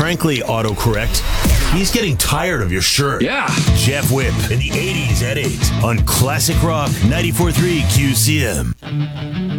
frankly, autocorrect, he's getting tired of your shirt. Yeah. Jeff Whip in the 80s at 8 on Classic Rock 94.3 QCM.